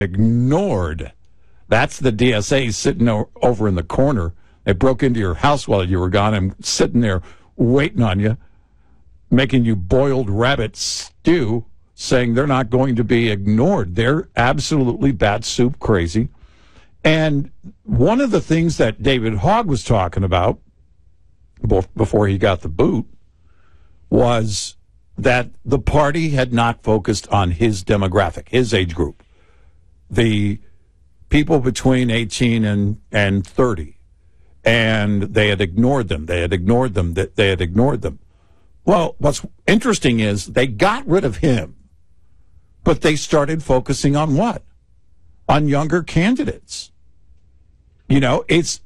ignored. That's the DSA sitting over in the corner. They broke into your house while you were gone and sitting there waiting on you, making you boiled rabbit stew, saying they're not going to be ignored. They're absolutely bat soup crazy. And one of the things that David Hogg was talking about before he got the boot was that the party had not focused on his demographic, his age group, the people between 18 and 30. And they had ignored them. They had ignored them. They had ignored them. Well, what's interesting is they got rid of him, but they started focusing on what? On younger candidates. You know,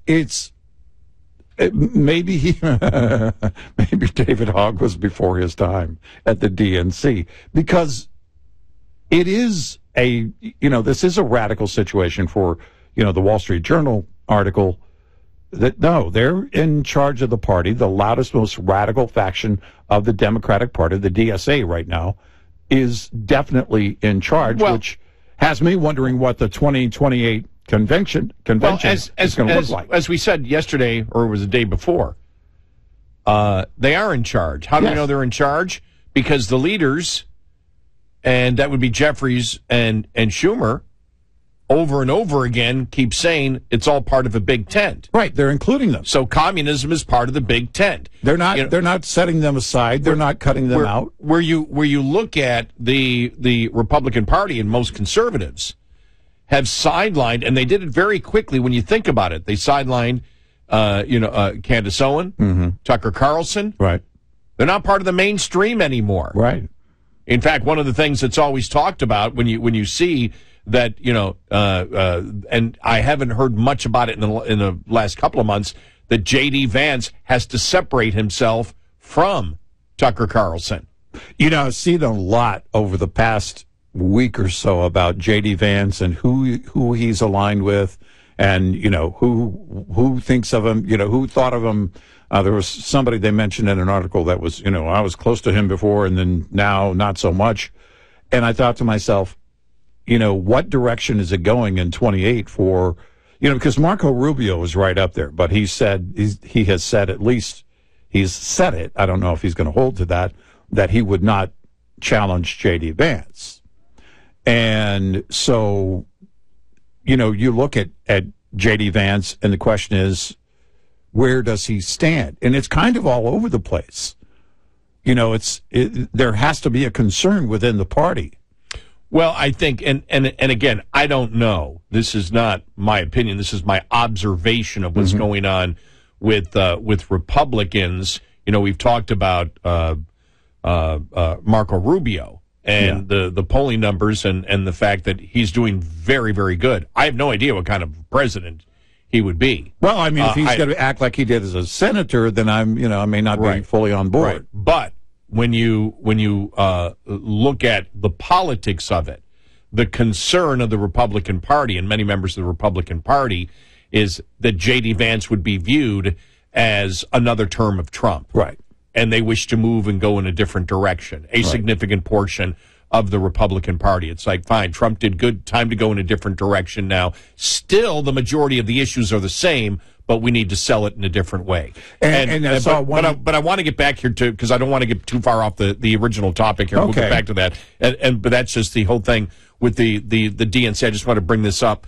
maybe maybe David Hogg was before his time at the DNC, because it is this is a radical situation for, the Wall Street Journal article that, no, they're in charge of the party, the loudest, most radical faction of the Democratic Party, the DSA right now, is definitely in charge, which has me wondering what the 2028 convention is going to look like. As we said yesterday, or it was the day before, they are in charge. How do we know they're in charge? Because the leaders, and that would be Jeffries and Schumer, over and over again keep saying it's all part of a big tent. Right, they're including them. So communism is part of the big tent. They're not they're not setting them aside. They're not cutting them out. Where you look at the Republican Party, and most conservatives have sidelined, and they did it very quickly when you think about it. They sidelined Candace Owen, Tucker Carlson. Right. They're not part of the mainstream anymore. Right. In fact, one of the things that's always talked about when you see that, and I haven't heard much about it in the last couple of months, that J.D. Vance has to separate himself from Tucker Carlson. I've seen a lot over the past week or so about J.D. Vance and who he's aligned with, and, who thinks of him, who thought of him. There was somebody they mentioned in an article that was, I was close to him before and then now not so much. And I thought to myself, what direction is it going in 28 for, because Marco Rubio is right up there, but he has said, at least he's said it, I don't know if he's going to hold to that he would not challenge J.D. Vance. And so, you look at J.D. Vance and the question is, where does he stand? And it's kind of all over the place. There has to be a concern within the party. Well, I think, and again, I don't know. This is not my opinion. This is my observation of what's going on with Republicans. We've talked about Marco Rubio and the polling numbers and the fact that he's doing very, very good. I have no idea what kind of president he would be. Well, I mean, if he's going to act like he did as a senator, then I may not be fully on board. Right. But when you look at the politics of it, the concern of the Republican Party and many members of the Republican Party is that J.D. Vance would be viewed as another term of Trump. Right. And they wish to move and go in a different direction, a significant portion of the Republican Party. It's like, fine, Trump did good, time to go in a different direction now. Still, the majority of the issues are the same, but we need to sell it in a different way. But I want to get back here to, because I don't want to get too far off the original topic here. Okay. We'll get back to that. But that's just the whole thing with the DNC. I just want to bring this up.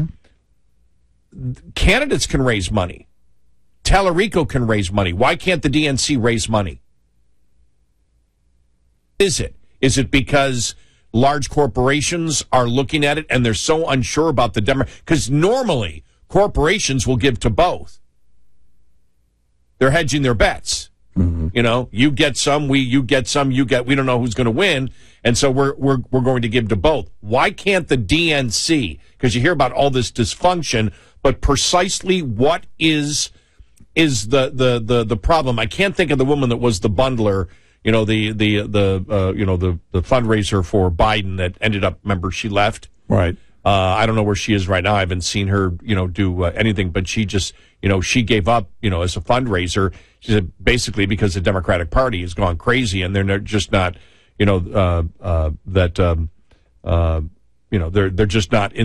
Candidates can raise money. Tallarico can raise money. Why can't the DNC raise money? Is it because large corporations are looking at it and they're so unsure about the because normally corporations will give to both. They're hedging their bets. You get some, you get some, we don't know who's going to win, and so we're going to give to both. Why can't the DNC? Because you hear about all this dysfunction, but precisely what is the problem? I can't think of the woman that was the bundler. The fundraiser for Biden that ended up, remember, she left. Right. I don't know where she is right now. I haven't seen her, do anything, but she just, she gave up, as a fundraiser. She said basically because the Democratic Party has gone crazy and they're just not, they're just not in